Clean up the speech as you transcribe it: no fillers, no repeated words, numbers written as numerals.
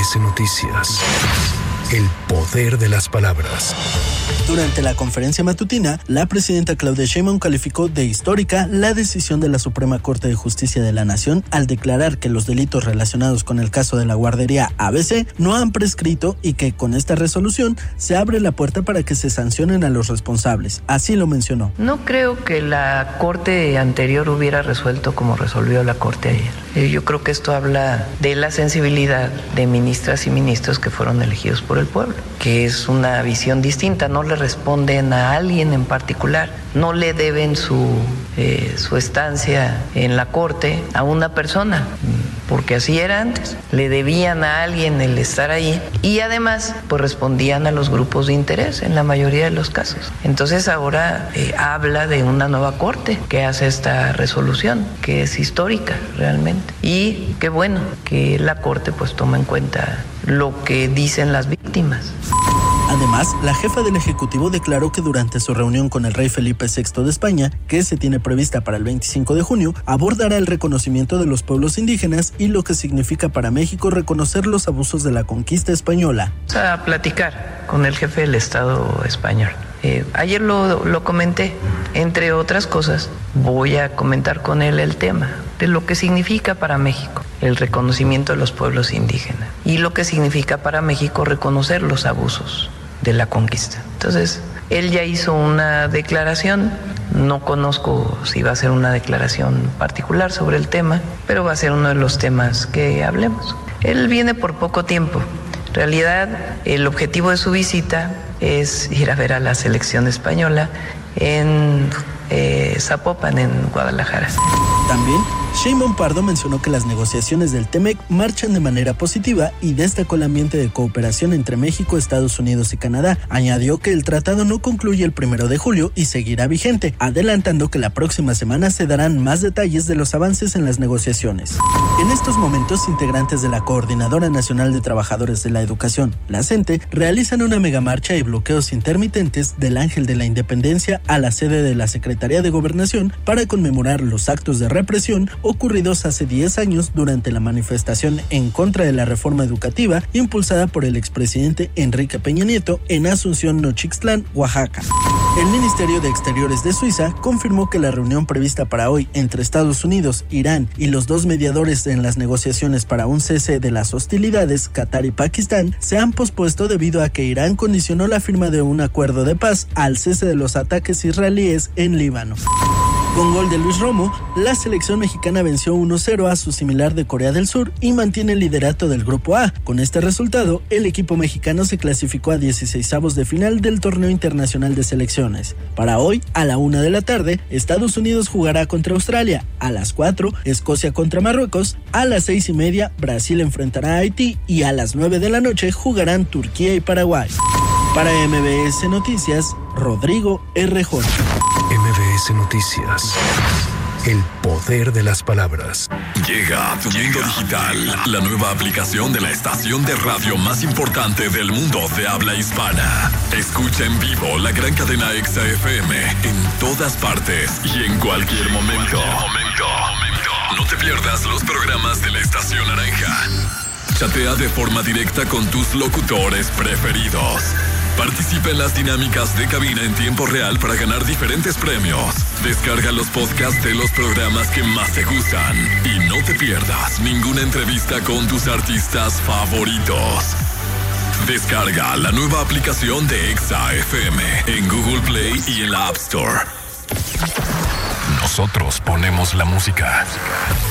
MBS Noticias. El poder de las palabras. Durante la conferencia matutina, la presidenta Claudia Sheinbaum calificó de histórica la decisión de la Suprema Corte de Justicia de la Nación al declarar que los delitos relacionados con el caso de la guardería ABC no han prescrito y que con esta resolución se abre la puerta para que se sancionen a los responsables. Así lo mencionó. No creo que la Corte anterior hubiera resuelto como resolvió la Corte ayer. Yo creo que esto habla de la sensibilidad de ministras y ministros que fueron elegidos por el pueblo, que es una visión distinta, no le responden a alguien en particular, no le deben su estancia en la Corte a una persona, porque así era antes, le debían a alguien el estar ahí y además pues respondían a los grupos de interés en la mayoría de los casos. Entonces ahora habla de una nueva Corte que hace esta resolución, que es histórica realmente, y qué bueno que la Corte pues toma en cuenta lo que dicen las víctimas. Además, la jefa del Ejecutivo declaró que durante su reunión con el rey Felipe VI de España, que se tiene prevista para el 25 de junio, abordará el reconocimiento de los pueblos indígenas y lo que significa para México reconocer los abusos de la conquista española. Vamos a platicar con el jefe del Estado español. Ayer lo comenté, entre otras cosas, voy a comentar con él el tema de lo que significa para México el reconocimiento de los pueblos indígenas y lo que significa para México reconocer los abusos de la conquista. Entonces, él ya hizo una declaración, no conozco si va a ser una declaración particular sobre el tema, pero va a ser uno de los temas que hablemos. Él viene por poco tiempo. En realidad, el objetivo de su visita es ir a ver a la selección española en Zapopan, en Guadalajara. También, Sheinbaum Pardo mencionó que las negociaciones del TEMEC marchan de manera positiva y destacó el ambiente de cooperación entre México, Estados Unidos y Canadá. Añadió que el tratado no concluye el 1 de julio y seguirá vigente, adelantando que la próxima semana se darán más detalles de los avances en las negociaciones. En estos momentos, integrantes de la Coordinadora Nacional de Trabajadores de la Educación, la CENTE, realizan una megamarcha y bloqueos intermitentes del Ángel de la Independencia a la sede de la Secretaría de Gobernación para conmemorar los actos de represión ocurridos hace 10 años durante la manifestación en contra de la reforma educativa impulsada por el expresidente Enrique Peña Nieto en Asunción, Nochixtlán, Oaxaca. El Ministerio de Exteriores de Suiza confirmó que la reunión prevista para hoy entre Estados Unidos, Irán y los dos mediadores en las negociaciones para un cese de las hostilidades, Qatar y Pakistán, se han pospuesto debido a que Irán condicionó la firma de un acuerdo de paz al cese de los ataques israelíes en Líbano. Con gol de Luis Romo, la selección mexicana venció 1-0 a su similar de Corea del Sur y mantiene el liderato del Grupo A. Con este resultado, el equipo mexicano se clasificó a 16avos de final del Torneo Internacional de Selecciones. Para hoy, a la 1 de la tarde, Estados Unidos jugará contra Australia. A las 4, Escocia contra Marruecos. A las 6:30, Brasil enfrentará a Haití. Y a las 9 de la noche jugarán Turquía y Paraguay. Para MBS Noticias, Rodrigo R.J. MBS Noticias. El poder de las palabras. Llega a tu mundo digital la nueva aplicación de la estación de radio más importante del mundo de habla hispana. Escucha en vivo la gran cadena Exa FM en todas partes y en cualquier momento. No te pierdas los programas de la estación naranja. Chatea de forma directa con tus locutores preferidos. Participa en las dinámicas de cabina en tiempo real para ganar diferentes premios. Descarga los podcasts de los programas que más te gustan y no te pierdas ninguna entrevista con tus artistas favoritos. Descarga la nueva aplicación de Exa FM en Google Play y en la App Store. Nosotros ponemos la música.